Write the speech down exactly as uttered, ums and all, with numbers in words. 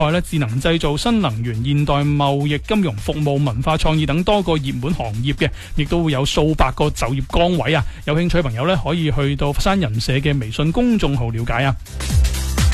外咧，智能製造、新能源、現代貿易、金融服務、文化創意等多個熱門行業嘅，亦都會有數百個就業崗位啊！有興趣嘅朋友咧，可以去到佛山人社嘅微信公眾號了解啊。